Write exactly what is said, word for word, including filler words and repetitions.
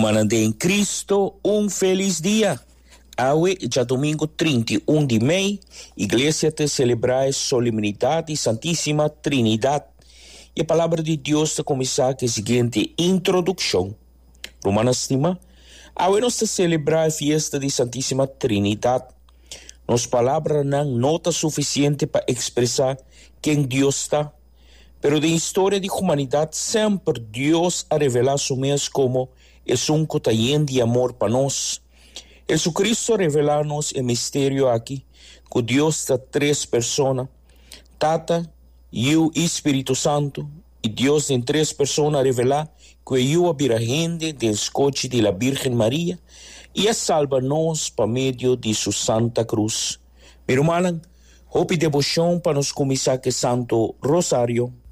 Irmã em Cristo, um feliz dia. Hoje, já domingo trinta e um de maio, a igreja te celebra a solenidade Santíssima Trinidade. E a palavra de Deus te começa com a seguinte introdução. Romana estima, hoje nós te celebra a festa de Santíssima Trinidade. Nos palavras não nota suficiente para expressar quem Deus está. Pero de história da humanidade, sempre Deus a revelar-se mesmo como é um cotaien de amor para nós. Jesucristo revela-nos o mistério aqui, que Deus está três pessoas, Tata, e o Espírito Santo, e Deus em três pessoas revela que eu a virgem do escote de la Virgem Maria e a salva-nos por meio de sua Santa Cruz. Meu irmão, hope devoção para nos começar com Santo Rosário.